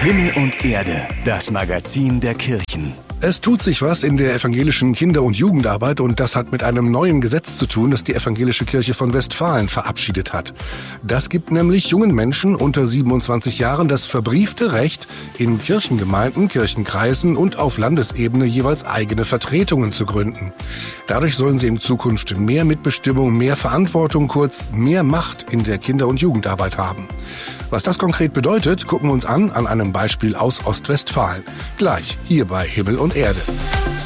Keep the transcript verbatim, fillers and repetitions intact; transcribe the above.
Himmel und Erde, das Magazin der Kirchen. Es tut sich was in der evangelischen Kinder- und Jugendarbeit und das hat mit einem neuen Gesetz zu tun, das die Evangelische Kirche von Westfalen verabschiedet hat. Das gibt nämlich jungen Menschen unter siebenundzwanzig Jahren das verbriefte Recht, in Kirchengemeinden, Kirchenkreisen und auf Landesebene jeweils eigene Vertretungen zu gründen. Dadurch sollen sie in Zukunft mehr Mitbestimmung, mehr Verantwortung, kurz mehr Macht in der Kinder- und Jugendarbeit haben. Was das konkret bedeutet, gucken wir uns an an einem Beispiel aus Ostwestfalen. Gleich hier bei Himmel und Erde.